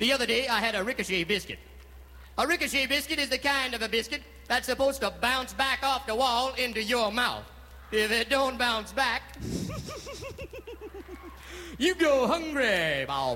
The other day, I had a ricochet biscuit. A ricochet biscuit is the kind of a biscuit that's supposed to bounce back off the wall into your mouth. If it don't bounce back, you go hungry. Bow,